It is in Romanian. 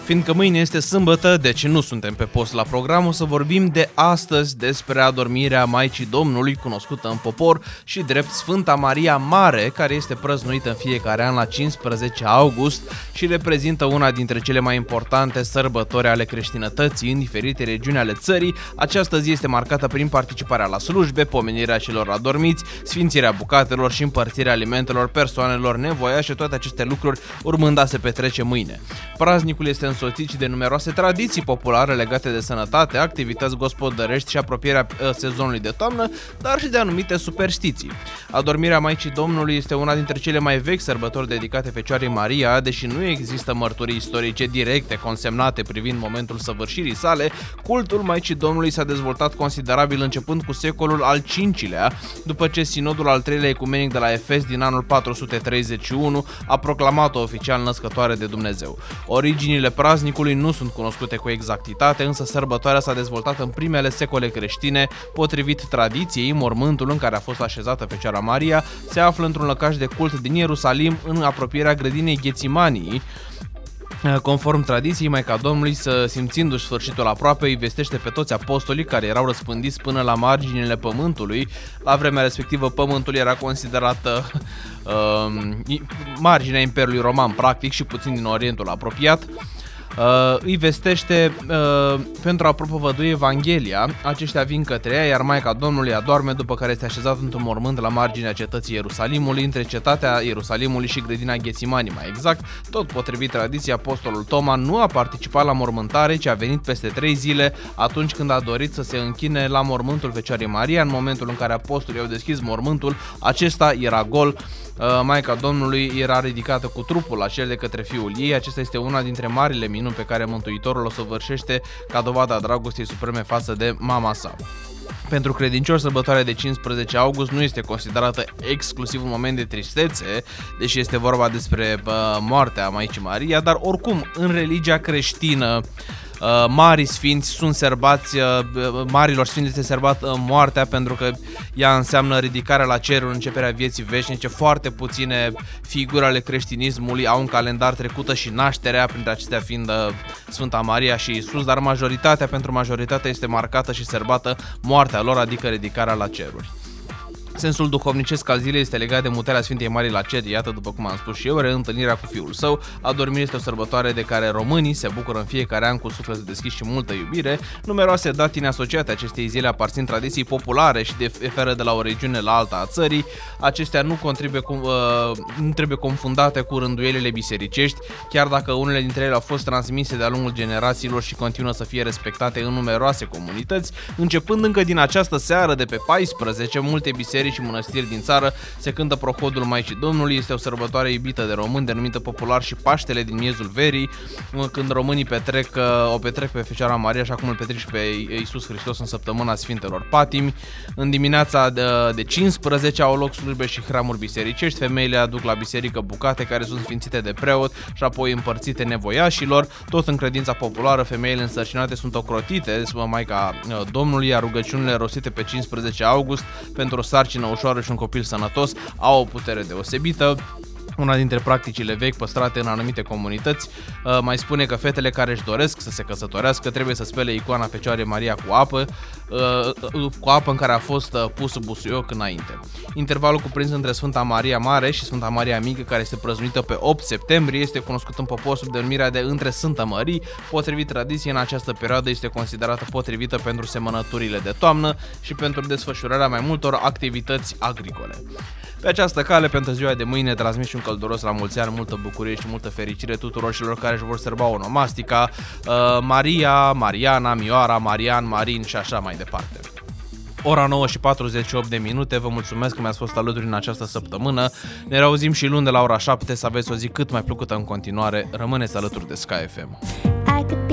Fiindcă mâine este sâmbătă, deci nu suntem pe post la program, o să vorbim de astăzi despre adormirea Maicii Domnului, cunoscută în popor și drept Sfânta Maria Mare, care este prăznuită în fiecare an la 15 august și reprezintă una dintre cele mai importante sărbători ale creștinătății în diferite regiuni ale țării. Această zi este marcată prin participarea la slujbe, pomenirea celor adormiți, sfințirea bucatelor și împărțirea alimentelor persoanelor nevoiașe, toate aceste lucruri urmând a se petrece mâine. Praznicul este însoțit și de numeroase tradiții populare legate de sănătate, activități gospodărești și apropierea sezonului de toamnă, dar și de anumite superstiții. Adormirea Maicii Domnului este una dintre cele mai vechi sărbători dedicate Fecioarei Maria, deși nu există mărturii istorice directe consemnate privind momentul săvârșirii sale. Cultul Maicii Domnului s-a dezvoltat considerabil începând cu secolul al V-lea, după ce Sinodul al III-lea Ecumenic de la Efes din anul 431 a proclamat-o oficial născătoare de Dumnezeu. Originile praznicului nu sunt cunoscute cu exactitate, însă sărbătoarea s-a dezvoltat în primele secole creștine. Potrivit tradiției, mormântul în care a fost așezată Fecioara Maria se află într-un lăcaș de cult din Ierusalim, în apropierea grădinei Ghețimanii. Conform tradiției, Maica Domnului, simțindu-și sfârșitul aproape, îi vestește pe toți apostolii care erau răspândiți până la marginile pământului. La vremea respectivă, pământul era considerată marginea Imperiului Roman, practic, și puțin din Orientul apropiat. Îi vestește pentru a propovădui Evanghelia. Aceștia vin către ea, iar Maica Domnului adorme, după care este așezat într-un mormânt la marginea cetății Ierusalimului, între cetatea Ierusalimului și grădina Ghețimanii, mai exact. Tot potrivit tradiției, apostolul Toma nu a participat la mormântare, ci a venit peste 3 zile, atunci când a dorit să se închine la mormântul Fecioarei Maria. În momentul în care apostolii au deschis mormântul, acesta era gol. Maica Domnului era ridicată cu trupul acel de către fiul ei. Acesta este una dintre marile minuni pe care Mântuitorul o săvârșește ca dovadă a dragostei supreme față de mama sa. Pentru credincioși, sărbătoarea de 15 august nu este considerată exclusiv un moment de tristețe, deși este vorba despre moartea Maicii Maria, dar oricum, în religia creștină, marii sfinți sunt serbați, marilor sfinți este serbat moartea, pentru că ea înseamnă ridicarea la cerul, începerea vieții veșnice. Foarte puține figuri ale creștinismului au un calendar trecută și nașterea, printre acestea fiind Sfânta Maria și Isus, dar pentru majoritatea este marcată și serbată moartea lor, adică ridicarea la ceruri. Sensul duhovnicesc al zilei este legat de mutarea Sfintei Marii la cer, iată, după cum am spus și eu, reîntâlnirea cu Fiul Său. Adormirea este o sărbătoare de care românii se bucură în fiecare an cu suflet deschis și multă iubire. Numeroase datine asociate acestei zile aparțin tradiții populare și diferă de la o regiune la alta a țării. Acestea nu trebuie confundate cu rânduielile bisericești, chiar dacă unele dintre ele au fost transmise de-a lungul generațiilor și continuă să fie respectate în numeroase comunități. Începând încă din această seară de pe 14, multe biserici și mănăstiri din țară se cântă prohodul Maicii Domnului. Este o sărbătoare iubită de români, denumită popular și Paștele din miezul verii, când românii o petrec pe Fecioara Maria, așa cum îl petrec și pe Iisus Hristos în săptămâna Sfintelor Patimi. În dimineața de 15 au loc slujbe și hramuri bisericești. Femeile aduc la biserică bucate care sunt sfințite de preot și apoi împărțite nevoiașilor. Tot în credința populară, femeile însărcinate sunt ocrotite de Maica Domnului, iar rugăciunile rostite pe 15 august pentru o sarcină ușoară și un copil sănătos au o putere deosebită. Una dintre practicile vechi păstrate în anumite comunități mai spune că fetele care își doresc să se căsătorească trebuie să spele icoana Fecioarei Maria cu apă în care a fost pus busuioc înainte. Intervalul cuprins între Sfânta Maria Mare și Sfânta Maria Mică, care este prăznuită pe 8 septembrie, este cunoscut în popor sub denumirea de Între Sfântă Mării. Potrivit tradiției, în această perioadă este considerată potrivită pentru semănăturile de toamnă și pentru desfășurarea mai multor activități agricole. Pe această cale, pentru ziua de mâine, transmit și un călduros la mulți ani, multă bucurie și multă fericire tuturor celor care își vor sărba onomastica, Maria, Mariana, Mioara, Marian, Marin și așa mai departe. Ora 9 și 48 de minute, vă mulțumesc că mi-ați fost alături în această săptămână. Ne reauzim și luni de la ora 7, să aveți o zi cât mai plăcută în continuare. Rămâneți alături de Sky FM.